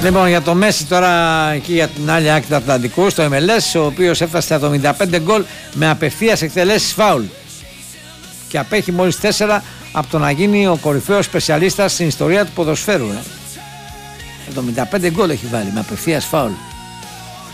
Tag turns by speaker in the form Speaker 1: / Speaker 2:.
Speaker 1: Λοιπόν, για το Μέση τώρα, εκεί για την άλλη άκρη του Ατλαντικού, στο MLS, ο οποίος έφτασε στα 75 γκολ με απευθείας εκτελέσεις φάουλ και απέχει μόλις 4 από το να γίνει ο κορυφαίος σπεσιαλίστας στην ιστορία του ποδοσφαίρου. 75 γκολ έχει βάλει με απευθείας φάουλ.